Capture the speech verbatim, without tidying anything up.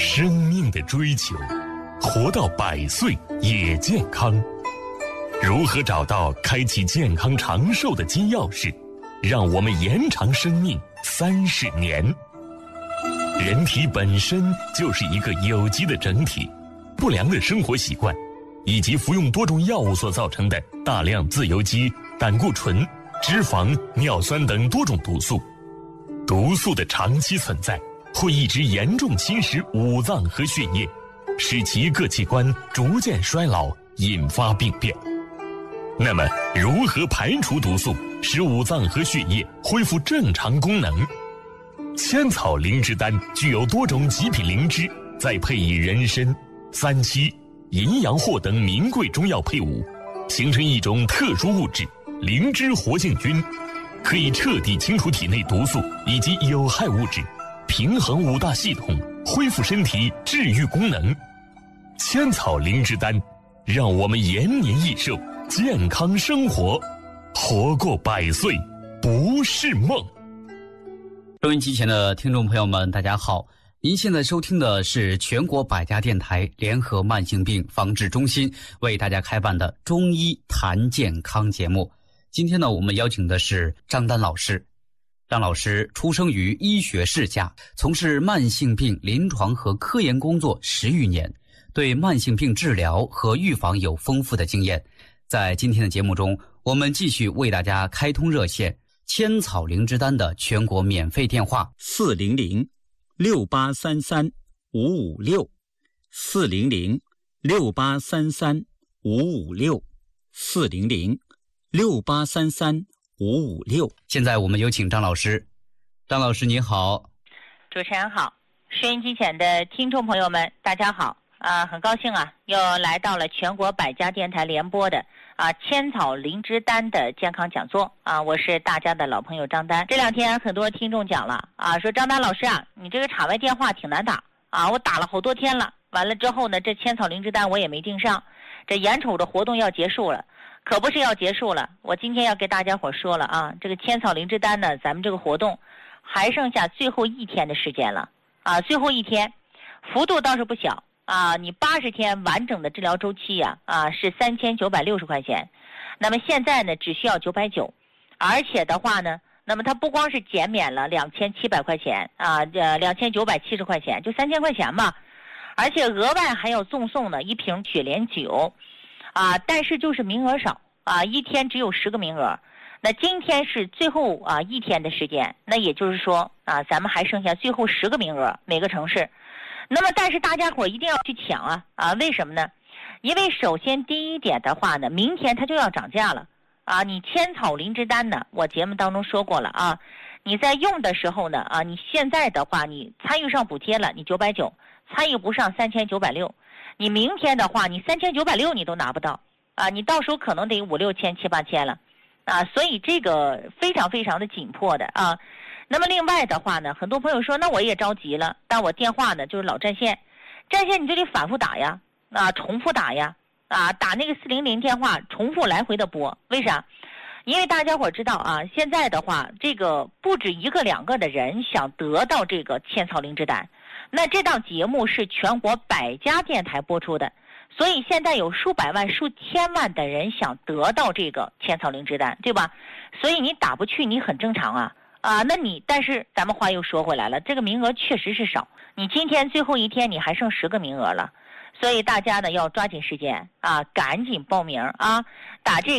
生命的追求，活到百岁也健康。如何找到开启健康长寿的金钥匙，让我们延长生命三十年？人体本身就是一个有机的整体，不良的生活习惯以及服用多种药物所造成的大量自由基、胆固醇、脂肪、尿酸等多种毒素，毒素的长期存在会一直严重侵蚀五脏和血液，使其各器官逐渐衰老，引发病变。那么如何排除毒素，使五脏和血液恢复正常功能？千草灵芝丹具有多种极品灵芝，再配以人参、三七、淫羊藿等名贵中药配伍，形成一种特殊物质灵芝活性菌，可以彻底清除体内毒素以及有害物质，平衡五大系统，恢复身体治愈功能。千草灵芝丹让我们延年益寿，健康生活，活过百岁不是梦。 收音机前的听众朋友们，大家好，您现在收听的是全国百家电台联合慢性病防治中心为大家开办的中医谈健康节目。今天呢，我们邀请的是张丹老师。张老师出生于医学世家，从事慢性病临床和科研工作十余年，对慢性病治疗和预防有丰富的经验。在今天的节目中，我们继续为大家开通热线千草灵芝丹的全国免费电话四零零六八三三五五六四零零六八三三五五六四零零六八三三五五六。 现在我们有请张老师。张老师你好。 主持人好，收音机前的听众朋友们大家好啊、呃，很高兴啊，又来到了全国百家电台联播的啊千草灵芝丹的健康讲座啊，我是大家的老朋友张丹。这两天很多听众讲了啊，说张丹老师啊，你这个场外电话挺难打啊，我打了好多天了，完了之后呢，这千草灵芝丹我也没订上，这眼瞅着活动要结束了，可不是要结束了，我今天要给大家伙说了啊，这个千草灵芝丹呢，咱们这个活动还剩下最后一天的时间了啊，最后一天，幅度倒是不小。啊，你八十天完整的治疗周期呀、啊，啊是三千九百六十块钱，那么现在呢只需要九百九，而且的话呢，那么它不光是减免了两千七百块钱啊，呃两千九百七十块钱，就三千块钱嘛，而且额外还要赠送呢一瓶雪莲酒，啊，但是就是名额少啊，一天只有十个名额，那今天是最后啊一天的时间，那也就是说啊，咱们还剩下最后十个名额，每个城市。那么但是大家伙一定要去抢啊啊！为什么呢？因为首先第一点的话呢，明天它就要涨价了啊！你千草灵芝丹呢，我节目当中说过了啊，你在用的时候呢啊，你现在的话你参与上补贴了，你九百九，参与不上三千九百六，你明天的话你三千九百六你都拿不到啊！你到时候可能得五六千七八千了啊！所以这个非常非常的紧迫的啊。那么另外的话呢，很多朋友说那我也着急了，但我电话呢就是老占线，占线你就得反复打呀，啊重复打呀，啊打那个四零零电话重复来回的拨，为啥？因为大家伙知道啊，现在的话这个不止一个两个的人想得到这个千草灵芝丹，那这档节目是全国百家电台播出的，所以现在有数百万数千万的人想得到这个千草灵芝丹，对吧？所以你打不去你很正常啊。啊，那你但是咱们话又说回来了，这个名额确实是少，你今天最后一天你还剩十个名额了，所以大家呢要抓紧时间啊，赶紧报名啊，打这个